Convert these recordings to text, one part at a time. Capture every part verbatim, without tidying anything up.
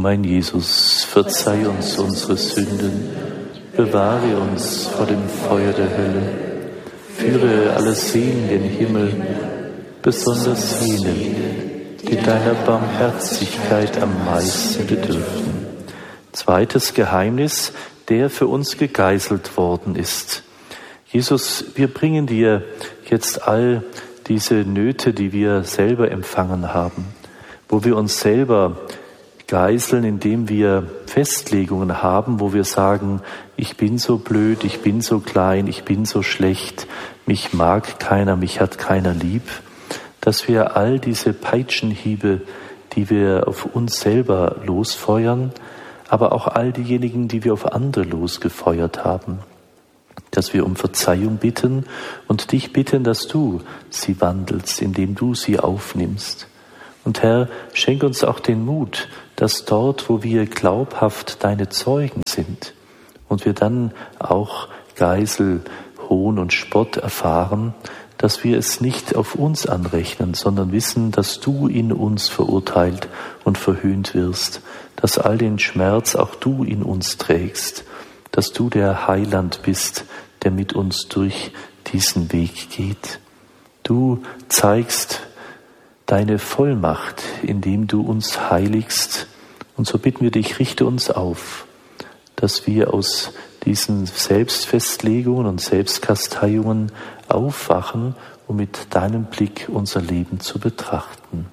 mein Jesus, verzeih uns unsere Sünden, bewahre uns vor dem Feuer der Hölle, führe alle Seelen in den Himmel, besonders jene, die deiner Barmherzigkeit am meisten bedürfen. Zweites Geheimnis, der für uns gegeißelt worden ist. Jesus, wir bringen dir jetzt all diese Nöte, die wir selber empfangen haben, wo wir uns selber geißeln, indem wir Festlegungen haben, wo wir sagen, ich bin so blöd, ich bin so klein, ich bin so schlecht, mich mag keiner, mich hat keiner lieb, dass wir all diese Peitschenhiebe, die wir auf uns selber losfeuern, aber auch all diejenigen, die wir auf andere losgefeuert haben, dass wir um Verzeihung bitten und dich bitten, dass du sie wandelst, indem du sie aufnimmst. Und Herr, schenk uns auch den Mut, dass dort, wo wir glaubhaft deine Zeugen sind und wir dann auch Geisel, Hohn und Spott erfahren, dass wir es nicht auf uns anrechnen, sondern wissen, dass du in uns verurteilt und verhöhnt wirst, dass all den Schmerz auch du in uns trägst, dass du der Heiland bist, der mit uns durch diesen Weg geht. Du zeigst deine Vollmacht, indem du uns heiligst. Und so bitten wir dich, richte uns auf, dass wir aus diesen Selbstfestlegungen und Selbstkasteiungen aufwachen, um mit deinem Blick unser Leben zu betrachten.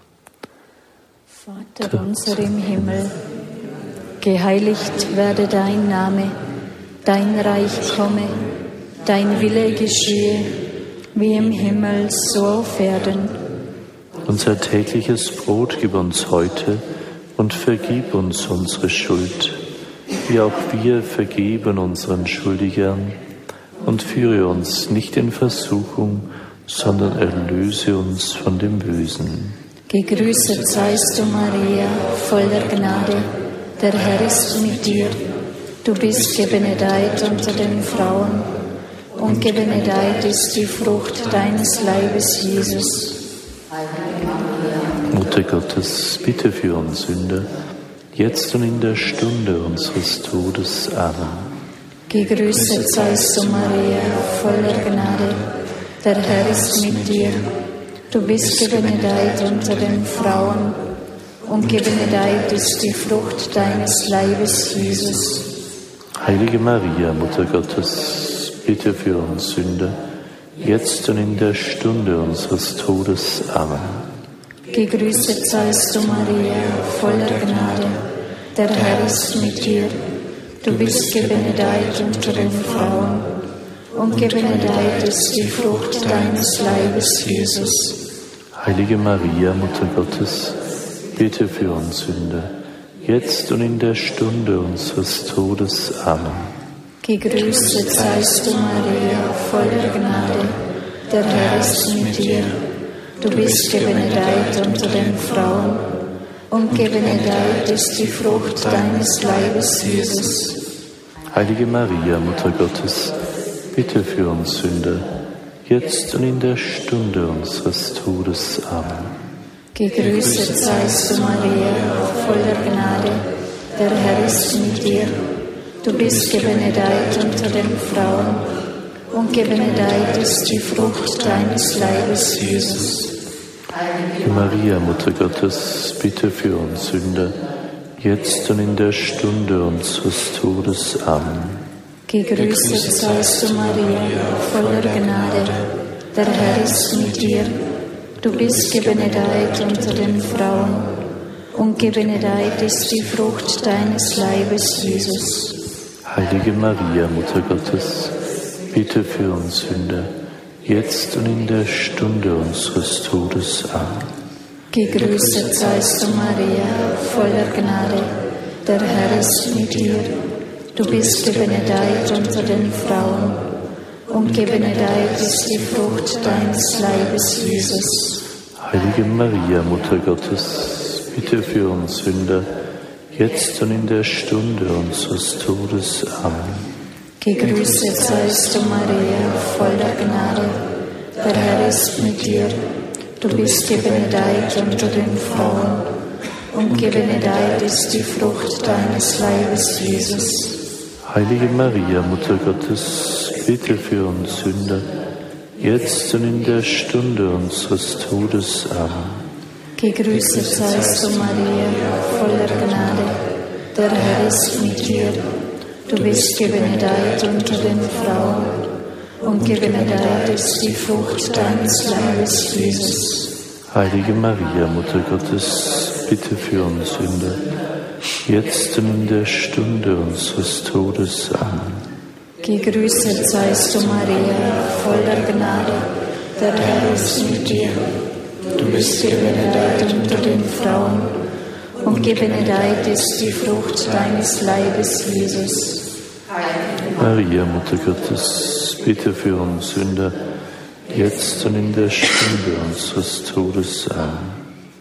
Vater unser im Himmel, geheiligt werde dein Name, dein Reich komme, dein Wille geschehe, wie im Himmel, so auf Erden. Unser tägliches Brot gib uns heute und vergib uns unsere Schuld, wie auch wir vergeben unseren Schuldigern. Und führe uns nicht in Versuchung, sondern erlöse uns von dem Bösen. Gegrüßet seist du, Maria, voller Gnade, der Herr ist mit dir. Du bist gebenedeit unter den Frauen, und gebenedeit ist die Frucht deines Leibes, Jesus. Mutter Gottes, bitte für uns Sünder, jetzt und in der Stunde unseres Todes. Amen. Gegrüßet seist du, Maria, voller Gnade, der Herr ist mit dir. Du bist gebenedeit unter den Frauen, und gebenedeit ist die Frucht deines Leibes, Jesus. Heilige Maria, Mutter Gottes, bitte für uns Sünder, jetzt und in der Stunde unseres Todes. Amen. Gegrüßet seist du, Maria, voller Gnade, der Herr ist mit dir. Du bist gebenedeit unter den Frauen, und gebenedeit ist die Frucht deines Leibes, Jesus. Heilige Maria, Mutter Gottes, bitte für uns Sünder, jetzt und in der Stunde unseres Todes. Amen. Gegrüßet seist du, Maria, voller Gnade, der Herr ist mit dir. Du bist gebenedeit unter den Frauen, und gebenedeit ist die Frucht deines Leibes, Jesus. Heilige Maria, Mutter Gottes, bitte für uns Sünder, jetzt und in der Stunde unseres Todes. Amen. Gegrüßet seist du, Maria, voller Gnade, der Herr ist mit dir. Du bist gebenedeit unter den Frauen, und gebenedeit ist die Frucht deines Leibes, Jesus. Heilige Maria, Mutter Gottes, bitte für uns Sünder, jetzt und in der Stunde unseres Todes. Amen. Gegrüßet seist du, Maria, voller Gnade, der Herr ist mit dir. Du bist gebenedeit unter den Frauen, und gebenedeit ist die Frucht deines Leibes, Jesus. Heilige Maria, Mutter Gottes, bitte für uns Sünder, jetzt und in der Stunde unseres Todes. Amen. Gegrüßet seist du, Maria, voller Gnade, der Herr ist mit dir. Du bist gebenedeit unter den Frauen, und gebenedeit ist die Frucht deines Leibes, Jesus. Heilige Maria, Mutter Gottes, bitte für uns Sünder, jetzt und in der Stunde unseres Todes. Amen. Gegrüßet seist du, Maria, voller Gnade, der Herr ist mit dir. Du bist gebenedeit unter den Frauen, und gebenedeit ist die Frucht deines Leibes, Jesus. Heilige Maria, Mutter Gottes, bitte für uns Sünder, jetzt und in der Stunde unseres Todes. Amen. Gegrüßet seist du, Maria, voller Gnade, der Herr ist mit dir. Du bist gebenedeit unter den Frauen, und gebenedeit ist die Frucht deines Leibes, Jesus. Heilige Maria, Mutter Gottes, bitte für uns Sünder, jetzt und in der Stunde unseres Todes. Amen. Gegrüßet seist du, Maria, voller Gnade, der Herr ist mit dir. Du bist gebenedeit unter den Frauen, und gebenedeit ist die Frucht deines Leibes, Jesus. Maria, Mutter Gottes, bitte für uns Sünder, jetzt und in der Stunde unseres Todes. Amen.